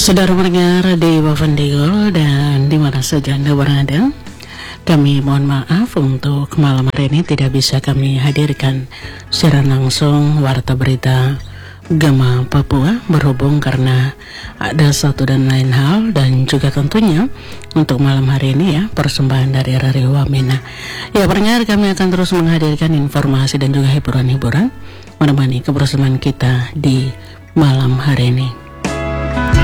Saudara pendengar di Wavendigol dan di mana saja Anda berada, kami mohon maaf untuk malam hari ini tidak bisa kami hadirkan secara langsung warta berita Gema Papua berhubung karena ada satu dan lain hal, dan juga tentunya untuk malam hari ini ya persembahan dari Radio Wamena. Ya pendengar, kami akan terus menghadirkan informasi dan juga hiburan-hiburan menemani kebersamaan kita di malam hari ini.